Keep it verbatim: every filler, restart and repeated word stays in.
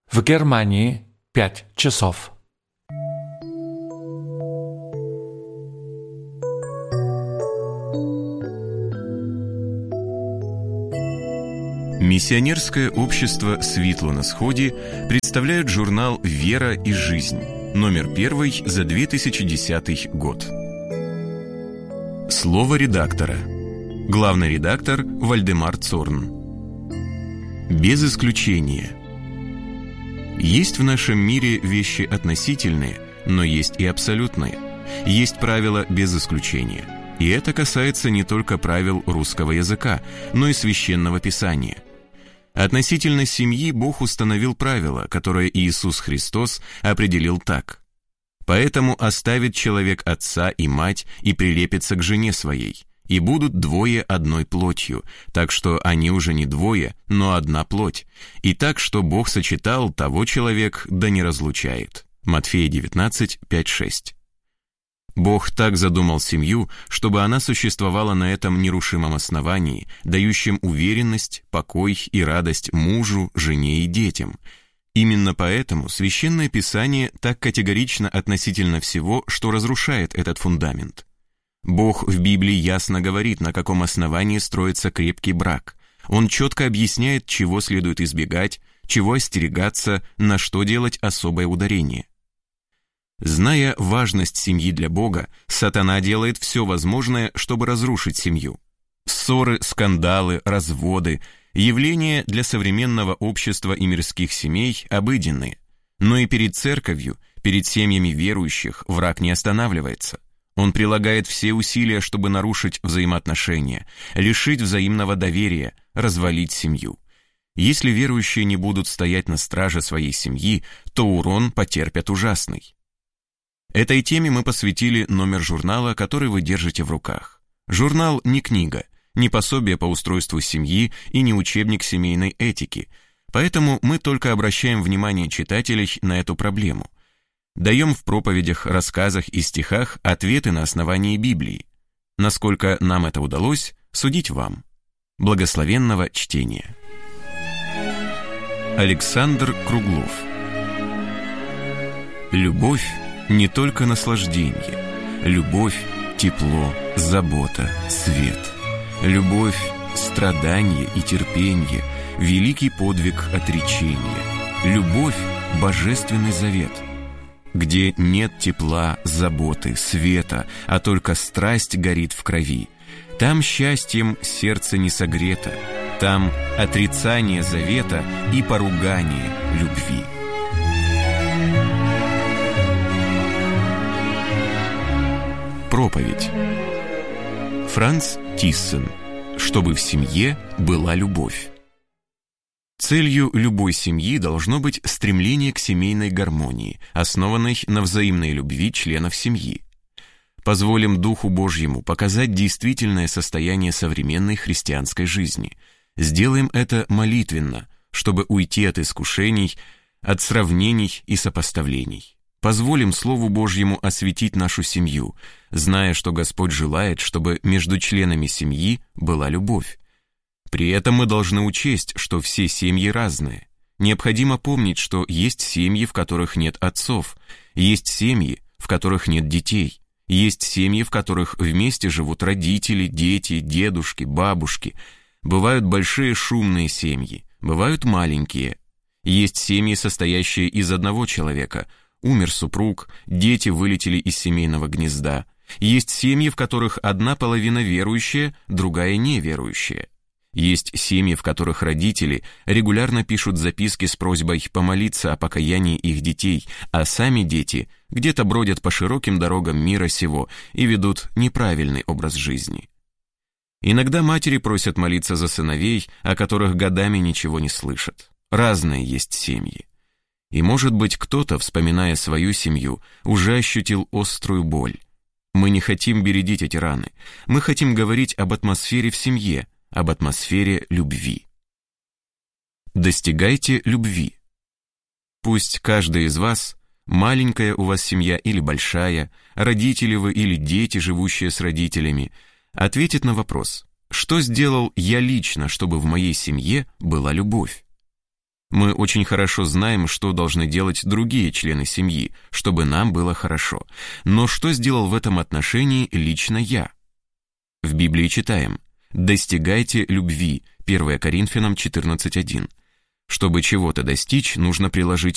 В Германии пять часов. Миссионерское общество «Светло на сходе» представляет журнал «Вера и жизнь», номер первый за две тысячи десятый год. Слово редактора. Главный редактор Вальдемар Цорн. Без исключения. Есть в нашем мире вещи относительные, но есть и абсолютные. Есть правила без исключения. И это касается не только правил русского языка, но и священного писания. Относительно семьи Бог установил правило, которое Иисус Христос определил так: «Поэтому оставит человек отца и мать и прилепится к жене своей, и будут двое одной плотью, так что они уже не двое, но одна плоть. И так, что Бог сочетал, того человек да не разлучает». Матфея девятнадцать, пять, шесть. Бог так задумал семью, чтобы она существовала на этом нерушимом основании, дающем уверенность, покой и радость мужу, жене и детям. Именно поэтому Священное Писание так категорично относительно всего, что разрушает этот фундамент. Бог в Библии ясно говорит, на каком основании строится крепкий брак. Он четко объясняет, чего следует избегать, чего остерегаться, на что делать особое ударение. Зная важность семьи для Бога, сатана делает все возможное, чтобы разрушить семью. Ссоры, скандалы, разводы – явления для современного общества и мирских семей обыденные. Но и перед церковью, перед семьями верующих враг не останавливается. Он прилагает все усилия, чтобы нарушить взаимоотношения, лишить взаимного доверия, развалить семью. Если верующие не будут стоять на страже своей семьи, то урон потерпят ужасный. Этой теме мы посвятили номер журнала, который вы держите в руках. Журнал не книга, не пособие по устройству семьи и не учебник семейной этики, поэтому мы только обращаем внимание читателей на эту проблему. Даем в проповедях, рассказах и стихах ответы на основании Библии. Насколько нам это удалось, судить вам. Благословенного чтения. Александр Круглов. Любовь не только наслаждение. Любовь – тепло, забота, свет. Любовь – страдание и терпение, великий подвиг отречения. Любовь – божественный завет. Где нет тепла, заботы, света, а только страсть горит в крови, там счастьем сердце не согрето, там отрицание завета и поругание любви. Проповедь. Франц Тиссен. Чтобы в семье была любовь. Целью любой семьи должно быть стремление к семейной гармонии, основанной на взаимной любви членов семьи. Позволим Духу Божьему показать действительное состояние современной христианской жизни. Сделаем это молитвенно, чтобы уйти от искушений, от сравнений и сопоставлений. Позволим Слову Божьему осветить нашу семью, зная, что Господь желает, чтобы между членами семьи была любовь. При этом мы должны учесть, что все семьи разные. Необходимо помнить, что есть семьи, в которых нет отцов, есть семьи, в которых нет детей, есть семьи, в которых вместе живут родители, дети, дедушки, бабушки. Бывают большие шумные семьи, бывают маленькие. Есть семьи, состоящие из одного человека. Умер супруг, дети вылетели из семейного гнезда. Есть семьи, в которых одна половина верующая, другая неверующая. Есть семьи, в которых родители регулярно пишут записки с просьбой помолиться о покаянии их детей, а сами дети где-то бродят по широким дорогам мира сего и ведут неправильный образ жизни. Иногда матери просят молиться за сыновей, о которых годами ничего не слышат. Разные есть семьи. И, может быть, кто-то, вспоминая свою семью, уже ощутил острую боль. Мы не хотим бередить эти раны. Мы хотим говорить об атмосфере в семье, об атмосфере любви. Достигайте любви. Пусть каждый из вас, маленькая у вас семья или большая, родители вы или дети, живущие с родителями, ответит на вопрос: что сделал я лично, чтобы в моей семье была любовь? Мы очень хорошо знаем, что должны делать другие члены семьи, чтобы нам было хорошо. Но что сделал в этом отношении лично я? В Библии читаем: «Достигайте любви» первое Коринфянам четырнадцать один. Чтобы чего-то достичь, нужно приложить